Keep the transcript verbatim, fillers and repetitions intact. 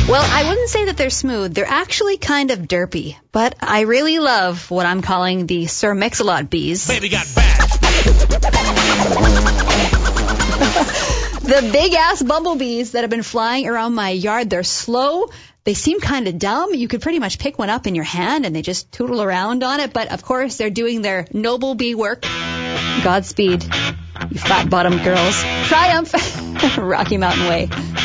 Well, I wouldn't say that they're smooth. They're actually kind of derpy. But I really love what I'm calling the Sir Mix-a-Lot bees. Baby got back. The big-ass bumblebees that have been flying around my yard, they're slow. They seem kind of dumb. You could pretty much pick one up in your hand and they just tootle around on it. But, of course, they're doing their noble bee work. Godspeed, you fat-bottomed girls. Triumph! Rocky Mountain Way.